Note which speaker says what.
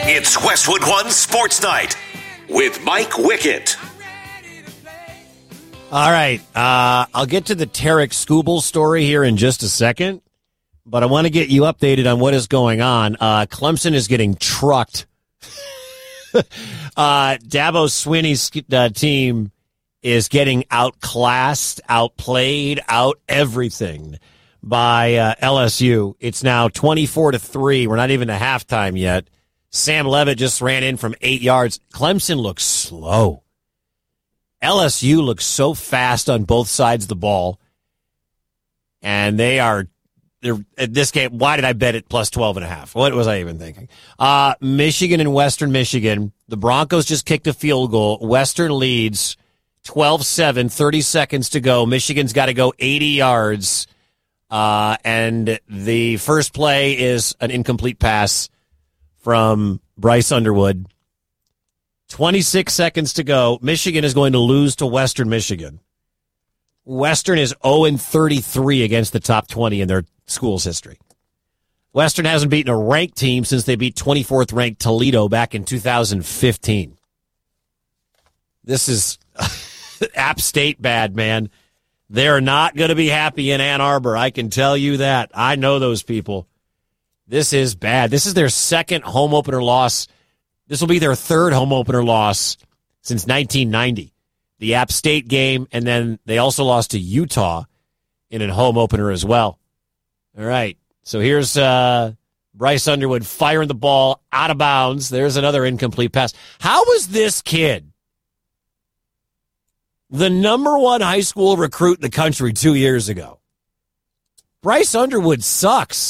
Speaker 1: It's Westwood One Sports Night with Mike Wickett.
Speaker 2: All right, I'll get to the Tarek Skubal story here in just a second, but I want to get you updated on what is going on. Clemson is getting trucked. Dabo Swinney's team is getting outclassed, outplayed, out everything by LSU. It's now 24-3. We're not even to halftime yet. Sam Levitt just ran in from 8 yards. Clemson looks slow. LSU looks so fast on both sides of the ball. And they're at this game. Why did I bet it plus 12.5? What was I even thinking? Michigan and Western Michigan. The Broncos just kicked a field goal. Western leads 12-7, 30 seconds to go. Michigan's got to go 80 yards. And the first play is an incomplete pass from Bryce Underwood. 26 seconds to go. Michigan is going to lose to Western Michigan. Western is 0-33 against the top 20 in their school's history. Western hasn't beaten a ranked team since they beat 24th ranked Toledo back in 2015. This is App State bad, man. They're not going to be happy in Ann Arbor. I can tell you that. I know those people. This is bad. This is their second home opener loss. This will be their third home opener loss since 1990. The App State game, and then they also lost to Utah in a home opener as well. All right, so here's Bryce Underwood firing the ball out of bounds. There's another incomplete pass. How was this kid the number one high school recruit in the country 2 years ago? Bryce Underwood sucks.